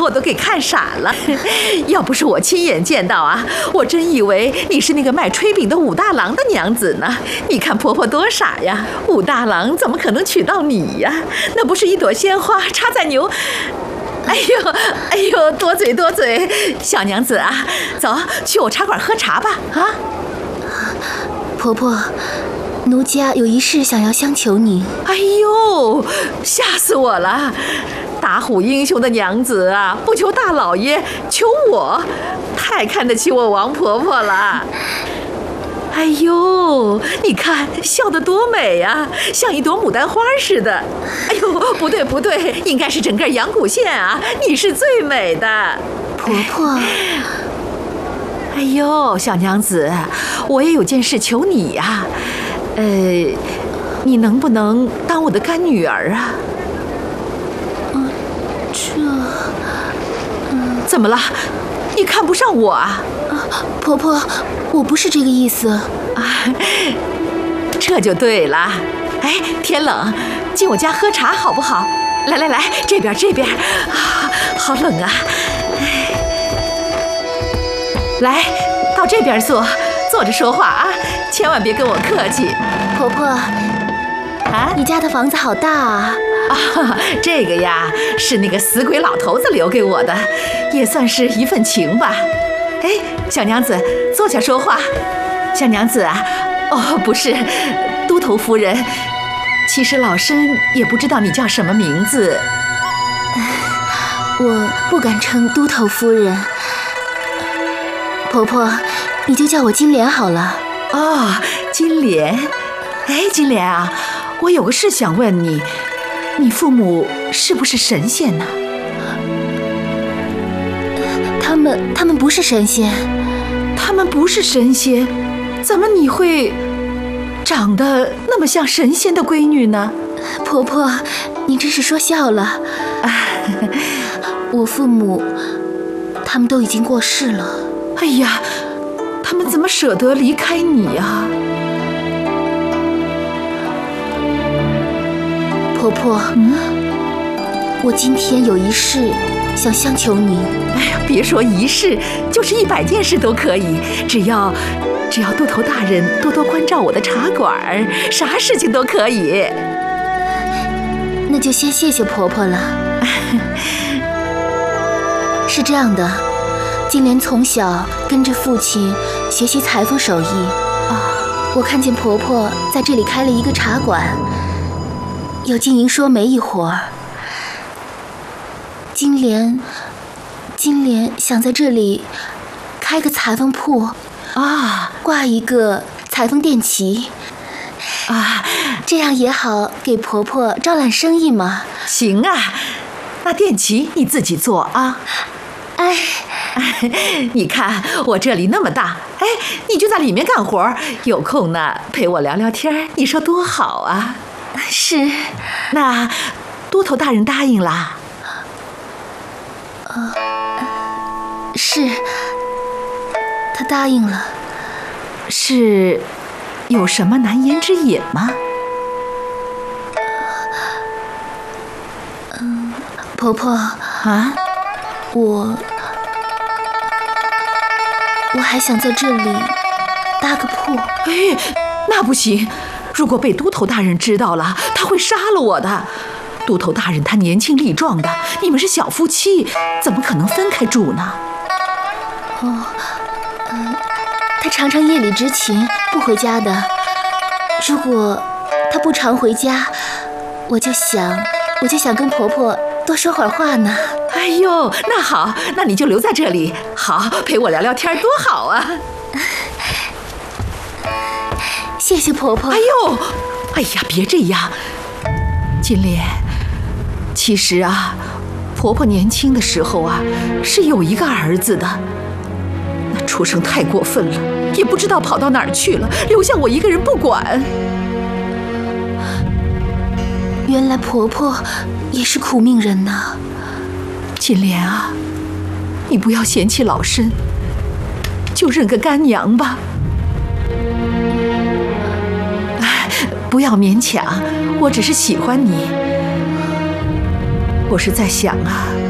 我都给看傻了。要不是我亲眼见到啊，我真以为你是那个卖炊饼的武大郎的娘子呢。你看婆婆多傻呀，武大郎怎么可能娶到你呀？那不是一朵鲜花插在牛……哎呦，多嘴多嘴，小娘子啊，走去我茶馆喝茶吧。啊， 婆婆，奴家有一事想要相求你。 哎呦，吓死我了！打虎英雄的娘子啊，不求大老爷，求我，太看得起我王婆婆了。哎呦，你看笑得多美呀，像一朵牡丹花似的。哎呦，不对，应该是整个阳谷县啊，你是最美的。 婆婆， 哎呦，小娘子，我也有件事求你呀。你能不能当我的干女儿啊？怎么了？你看不上我啊？ 婆婆，我不是这个意思。 这就对了。哎，天冷，进我家喝茶好不好？来，这边啊，好冷啊！来，到这边坐着说话啊，千万别跟我客气。 婆婆， 啊， 你家的房子好大啊！ 这个呀，是那个死鬼老头子留给我的，也算是一份情吧。哎，小娘子，坐下说话。小娘子啊，不是，都头夫人。其实老身也不知道你叫什么名字。 我不敢称都头夫人。婆婆，你就叫我金莲好了。 哦，金莲。哎，金莲啊，我有个事想问你，你父母是不是神仙呢？ 他们不是神仙。 他们不是神仙，怎么你会长得那么像神仙的闺女呢？ 婆婆，你真是说笑了。我父母他们都已经过世了。 哎呀，他们怎么舍得离开你啊？ 婆婆，我今天有一事想相求你。 哎呀，别说一事，就是100件事都可以，只要都头大人多多关照我的茶馆，啥事情都可以。 那就先谢谢婆婆了。是这样的，金莲从小跟着父亲学习裁缝手艺我看见婆婆在这里开了一个茶馆，有经营说媒一伙儿。金莲想在这里开个裁缝铺挂一个裁缝店旗这样也好给婆婆招揽生意嘛。 行啊，那店旗你自己做啊。你看我这里那么大，你就在里面干活，有空呢陪我聊聊天，你说多好啊。 是。 那都头大人答应啦？ 是，他答应了。 是有什么难言之隐吗？ 婆婆啊， 我还想在这里搭个铺。 那不行，如果被都头大人知道了，他会杀了我的。都头大人他年轻力壮的，你们是小夫妻，怎么可能分开住呢？ 他常常夜里执勤不回家的。如果他不常回家，我就想跟婆婆多说会儿话呢。 哎呦，那好，那你就留在这里，好陪我聊聊天，多好啊！ 谢谢婆婆。 哎呀，别这样，金莲。其实啊，婆婆年轻的时候啊，是有一个儿子的。那畜生太过分了，也不知道跑到哪儿去了，留下我一个人不管。 原来婆婆也是苦命人呐。 金莲啊，你不要嫌弃老身，就认个干娘吧。不要勉强，我只是喜欢你。我是在想啊，